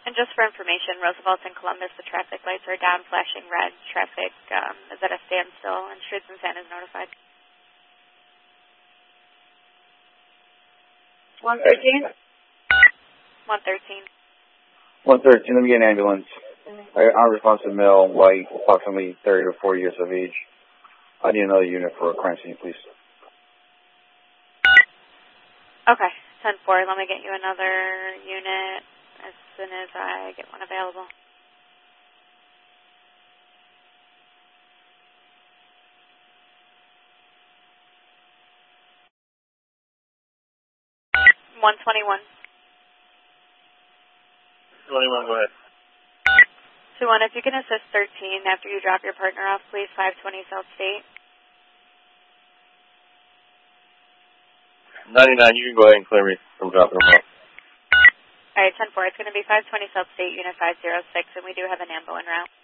And just for information, Roosevelt and Columbus, the traffic lights are down, flashing red. Traffic is at a standstill, and Streets and Sand is notified. 113? 113. 113, let me get an ambulance. Unresponsive male, white, approximately 30 to 40 years of age. I need another unit for a crime scene, please. Okay, 10-4. Let me get you another unit as soon as I get one available. One 21. 21, go ahead. 21, if you can assist 13 after you drop your partner off, please, 520 South State. 99, you can go ahead and clear me from dropping them off. All right, 10-4. It's going to be 520 South State, Unit 506, and we do have an ambo en route.